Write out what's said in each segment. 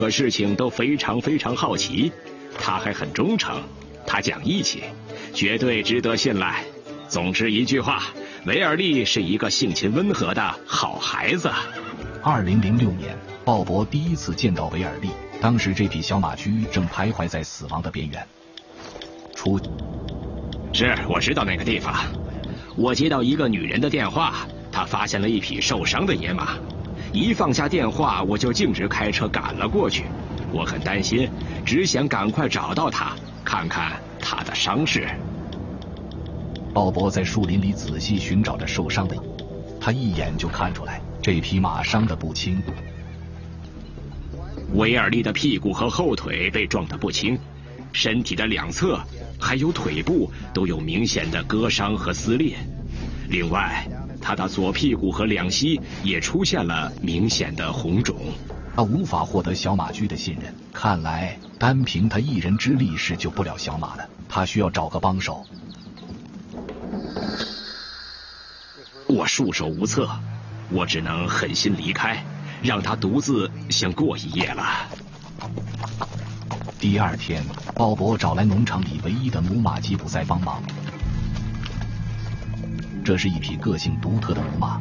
个事情都非常好奇。他还很忠诚，他讲义气，绝对值得信赖。总之一句话，维尔利是一个性情温和的好孩子。 2006年，鲍勃第一次见到维尔利，当时这匹小马驹正徘徊在死亡的边缘。 是，我知道那个地方。我接到一个女人的电话，她发现了一匹受伤的野马。一放下电话，我就径直开车赶了过去。我很担心，只想赶快找到她，看看她的伤势。 鲍勃在树林里仔细寻找着受伤的，他一眼就看出来这匹马伤得不轻。 维尔利的屁股和后腿被撞得不轻，身体的两侧还有腿部都有明显的割伤和撕裂。另外，他的左屁股和两膝也出现了明显的红肿。 他无法获得小马驹的信任，看来单凭他一人之力是救不了小马的，他需要找个帮手。 我束手无策，我只能狠心离开，让他独自先过一夜了。 第二天，鲍勃找来农场里唯一的母马吉普赛帮忙。这是一匹个性独特的母马。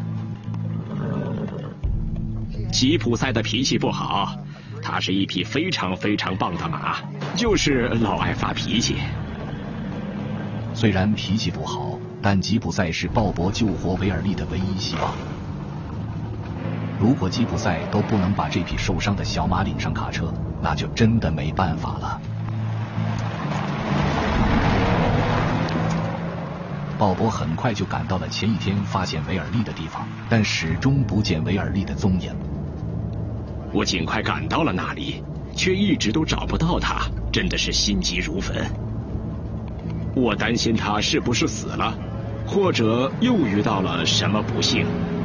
吉普赛的脾气不好，它是一匹非常棒的马，就是老爱发脾气。 虽然脾气不好，但吉普赛是鲍勃救活维尔利的唯一希望。如果吉普赛都不能把这匹受伤的小马领上卡车，那就真的没办法了。鲍勃很快就赶到了前一天发现维尔利的地方，但始终不见维尔利的踪影。 我尽快赶到了那里，却一直都找不到他，真的是心急如焚。我担心他是不是死了，或者又遇到了什么不幸。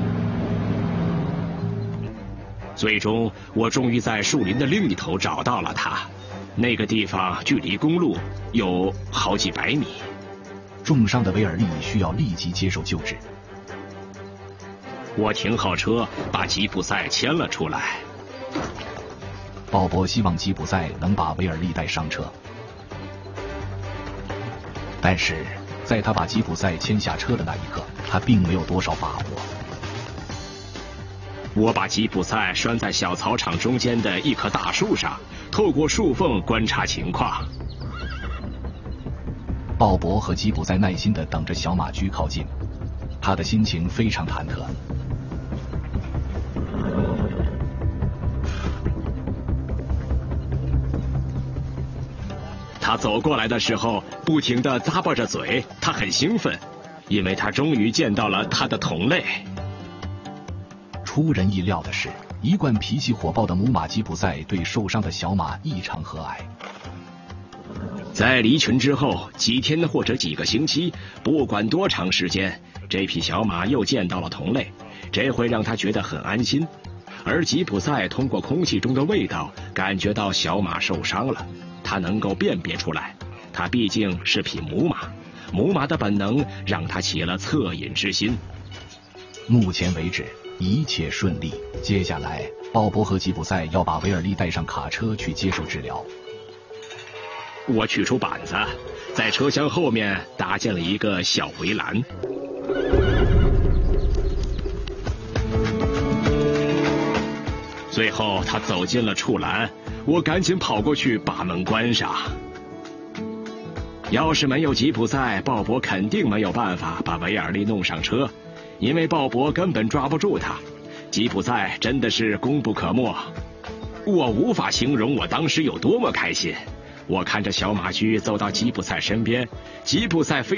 最终，我终于在树林的另一头找到了他。那个地方距离公路有好几百米。 重伤的维尔利需要立即接受救治。 我停好车，把吉普赛牵了出来。 鲍勃希望吉普赛能把维尔利带上车，但是在他把吉普赛牵下车的那一刻，他并没有多少把握。 我把吉普赛拴在小草场中间的一棵大树上，透过树缝观察情况。 鲍勃和吉普赛耐心地等着小马驹靠近，他的心情非常忐忑。 他走过来的时候，不停地咂巴着嘴，他很兴奋，因为他终于见到了他的同类。 出人意料的是，一贯脾气火爆的母马吉普赛对受伤的小马异常和蔼。 在离群之后几天或者几个星期，不管多长时间，这匹小马又见到了同类，这会让他觉得很安心。而吉普赛通过空气中的味道感觉到小马受伤了，他能够辨别出来，它毕竟是匹母马，母马的本能让他起了恻隐之心。 目前为止一切顺利，接下来鲍勃和吉普赛要把维尔利带上卡车去接受治疗。 我取出板子，在车厢后面搭建了一个小围栏。最后他走进了畜栏，我赶紧跑过去把门关上。要是没有吉普赛，鲍勃肯定没有办法把维尔利弄上车，因为鲍勃根本抓不住他。吉普赛真的是功不可没，我无法形容我当时有多么开心。我看着小马驹走到吉普赛身边，吉普赛非